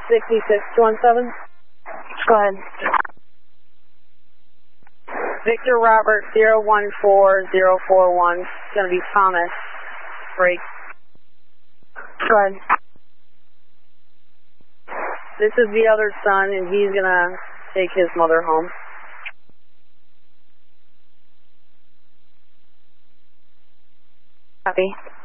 6617. Go ahead. Victor Robert 014041. It's going to be Thomas. Break. Go ahead. This is the other son, and he's going to take his mother home. Copy.